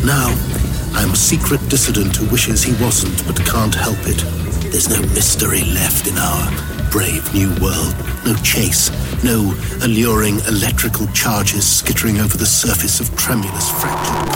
Now, I'm a secret dissident who wishes he wasn't but can't help it. There's no mystery left in our brave new world. No chase, no alluring electrical charges skittering over the surface of tremulous fractured